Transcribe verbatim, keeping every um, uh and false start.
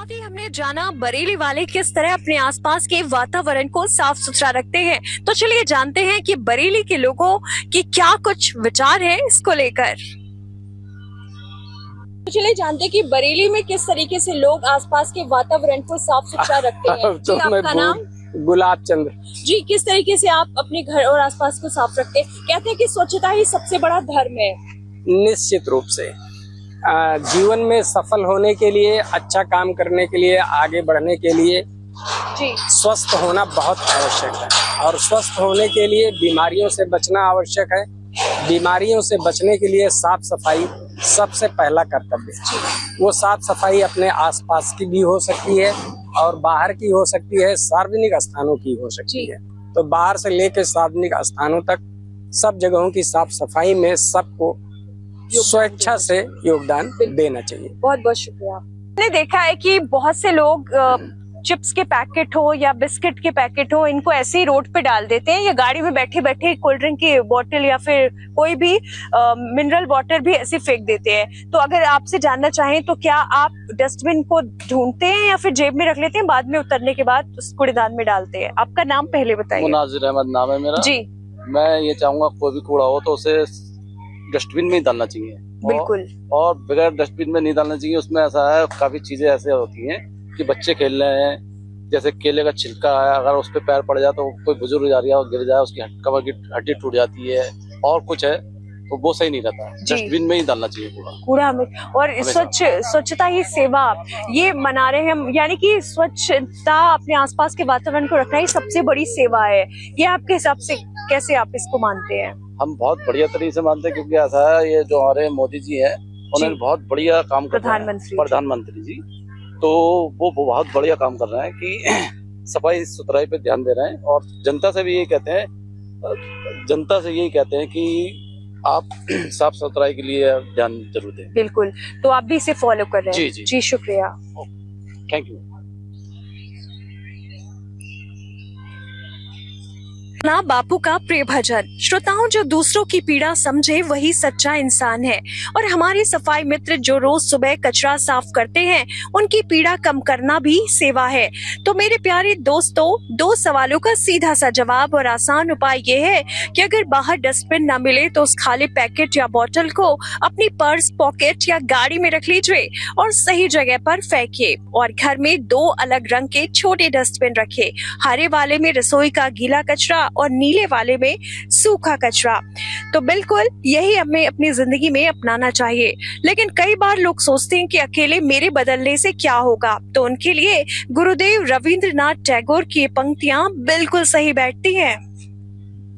साथ ही हमने जाना बरेली वाले किस तरह अपने आसपास के वातावरण को साफ सुथरा रखते हैं। तो चलिए जानते हैं कि बरेली के लोगों के क्या कुछ विचार है इसको लेकर। तो चलिए जानते हैं कि बरेली में किस तरीके से लोग आसपास के वातावरण को साफ सुथरा रखते हैं। जी, आपका नाम? गुलाब चंद्र जी, किस तरीके से आप अपने घर और आसपास को साफ रखते हैं? कहते हैं कि स्वच्छता ही सबसे बड़ा धर्म है। निश्चित रूप से जीवन में सफल होने के लिए, अच्छा काम करने के लिए, आगे बढ़ने के लिए जी स्वस्थ होना बहुत आवश्यक है। और स्वस्थ होने के लिए बीमारियों से बचना आवश्यक है। बीमारियों से बचने के लिए साफ सफाई सबसे पहला कर्तव्य है। वो साफ सफाई अपने आसपास की भी हो सकती है और बाहर की हो सकती है, सार्वजनिक स्थानों की हो सकती है। तो बाहर से लेकर सार्वजनिक स्थानों तक सब जगहों की साफ सफाई में सबको स्वेच्छा से योगदान देना चाहिए। बहुत बहुत शुक्रिया। मैंने देखा है कि बहुत से लोग चिप्स के पैकेट हो या बिस्किट के पैकेट हो, इनको ऐसे ही रोड पे डाल देते हैं या गाड़ी में बैठे बैठे कोल्ड ड्रिंक की बोतल या फिर कोई भी मिनरल वाटर भी ऐसे फेंक देते हैं। तो अगर आपसे जानना चाहें तो क्या आप डस्टबिन को ढूंढते हैं या फिर जेब में रख लेते हैं, बाद में उतरने के बाद उस कूड़ेदान में डालते हैं? आपका नाम पहले बताइए। मुनाजिर अहमद नाम है मेरा जी। मैं ये चाहूंगा कोई भी कूड़ा हो तो उसे डस्टबिन में ही डालना चाहिए। बिल्कुल। और, और बगैर डस्टबिन में नहीं डालना चाहिए। उसमें ऐसा है, काफी चीजें ऐसे होती हैं कि बच्चे खेल रहे हैं, जैसे केले का छिलका है, अगर उस पर पैर पड़ जाए तो कोई बुजुर्ग जा रही है और गिर जाए, उसकी कमर की हड्डी टूट जाती है और कुछ है, तो वो सही नहीं रहता। डस्टबिन में ही डालना चाहिए कूड़ा कूड़ा में। और स्वच्छ स्वच्छता ही सेवा ये मना रहे हैं हम, यानी कि स्वच्छता अपने आसपास के वातावरण को रखना ही सबसे बड़ी सेवा है। ये आपके हिसाब से कैसे आप इसको मानते हैं? हम बहुत बढ़िया तरीके से मानते हैं, क्योंकि ऐसा है, ये जो हमारे मोदी जी हैं उन्होंने बहुत बढ़िया काम कर प्रधानमंत्री प्रधानमंत्री जी तो वो बहुत बढ़िया काम कर रहे हैं कि सफाई सुथराई पे ध्यान दे रहे हैं। और जनता से भी यही कहते हैं जनता से यही कहते हैं कि आप साफ सुथराई के लिए ध्यान जरूर दें। बिल्कुल, तो आप भी इसे फॉलो कर रहे हैं। जी जी, जी शुक्रिया, थैंक यू। ना बापू का प्रिय भजन। श्रोताओं, जो दूसरों की पीड़ा समझे वही सच्चा इंसान है। और हमारे सफाई मित्र जो रोज सुबह कचरा साफ करते हैं, उनकी पीड़ा कम करना भी सेवा है। तो मेरे प्यारे दोस्तों, दो सवालों का सीधा सा जवाब और आसान उपाय ये है कि अगर बाहर डस्टबिन न मिले तो उस खाली पैकेट या बोतल को अपनी पर्स, पॉकेट या गाड़ी में रख लीजिए और सही जगह पर फेंकिए। और घर में दो अलग रंग के छोटे डस्टबिन रखे, हरे वाले में रसोई का गीला कचरा और नीले वाले में सूखा कचरा। तो बिल्कुल यही हमें अपनी जिंदगी में अपनाना चाहिए। लेकिन कई बार लोग सोचते हैं कि अकेले मेरे बदलने से क्या होगा, तो उनके लिए गुरुदेव रविंद्रनाथ टैगोर की पंक्तियां बिल्कुल सही बैठती हैं।